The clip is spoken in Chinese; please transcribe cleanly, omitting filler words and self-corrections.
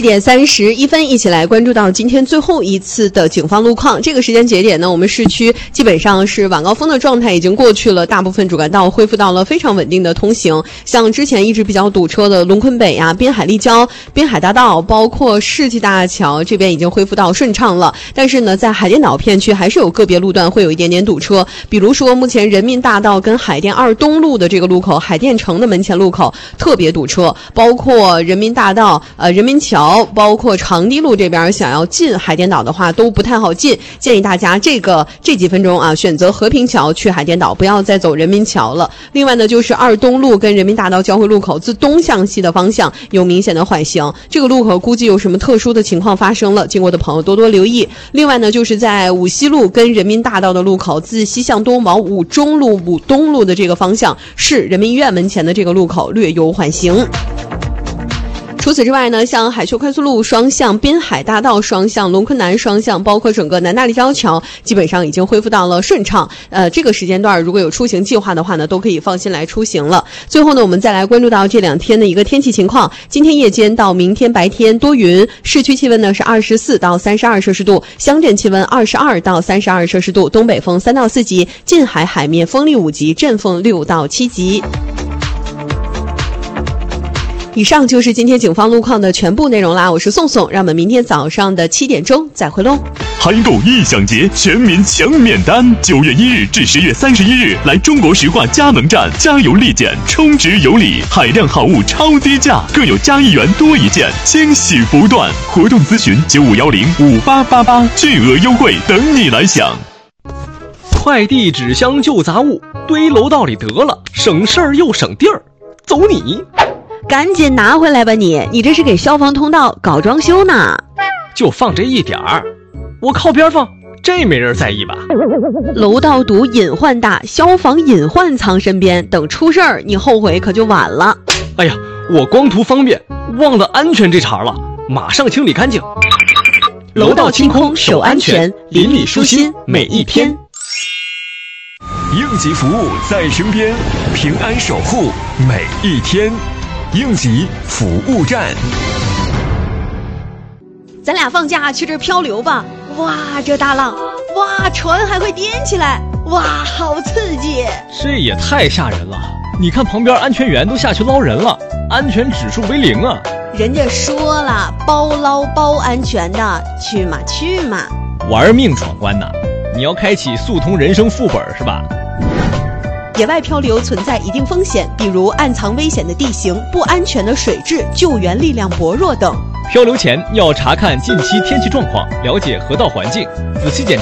点31分，一起来关注到今天最后一次的警方路况。这个时间节点呢，我们市区基本上是晚高峰的状态已经过去了，大部分主干道恢复到了非常稳定的通行。像之前一直比较堵车的龙昆北啊、滨海立交、滨海大道，包括世纪大桥这边已经恢复到顺畅了。但是呢，在海淀岛片区还是有个别路段会有一点点堵车，比如说目前人民大道跟海淀2东路的这个路口，海淀城的门前路口特别堵车，包括人民大道、人民桥，包括长堤路这边想要进海淀岛的话都不太好进，建议大家这几分钟啊，选择和平桥去海淀岛，不要再走人民桥了。另外呢，就是2东路跟人民大道交汇路口自东向西的方向有明显的缓行，这个路口估计有什么特殊的情况发生了，经过的朋友多多留意。另外呢，就是在5西路跟人民大道的路口自西向东往5中路、5东路的这个方向，是人民医院门前的这个路口略有缓行。除此之外呢，像海秀快速路双向、滨海大道双向、龙昆南双向，包括整个南大立交桥，基本上已经恢复到了顺畅。这个时间段如果有出行计划的话呢，都可以放心来出行了。最后呢，我们再来关注到这2天的一个天气情况。今天夜间到明天白天多云，市区气温呢是24到32摄氏度，乡镇气温22到32摄氏度，东北风3到4级，近海海面风力5级，阵风6到7级。以上就是今天警方路况的全部内容啦，我是宋宋，让我们明天早上的7点钟再会喽。 韩购异享节全民抢免单，9月1日至10月31日来中国石化加盟站加油立减，充值有礼，海量好物超低价，更有加1元多一件，惊喜不断。活动咨询95105888，巨额优惠等你来享。 快递纸箱旧杂物堆楼道里得了，省事儿又省地儿，走你！ 赶紧拿回来吧你这是给消防通道搞装修呢。 就放这一点儿，我靠边放，这没人在意吧？ 楼道堵隐患大，消防隐患藏身边，等出事儿你后悔可就晚了。 哎呀，我光图方便忘了安全这茬了，马上清理干净。 楼道清空守安全，邻里舒心每一天。 应急服务在身边，平安守护每一天。应急服务站。 咱俩放假去这儿漂流吧！哇，这大浪，哇，船还会颠起来，哇，好刺激！ 这也太吓人了！你看旁边安全员都下去捞人了，安全指数为0啊！ 人家说了，包捞包安全的，去嘛去嘛！ 玩命闯关呐！你要开启速通人生副本是吧？ 野外漂流存在一定风险，比如暗藏危险的地形、不安全的水质、救援力量薄弱等。 漂流前要查看近期天气状况，了解河道环境，仔细检查